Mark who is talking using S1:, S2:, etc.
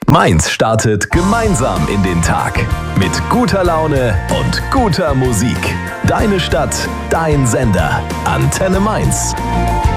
S1: Mainz startet gemeinsam in den Tag mit guter Laune und guter Musik. Deine Stadt, dein Sender. Antenne Mainz.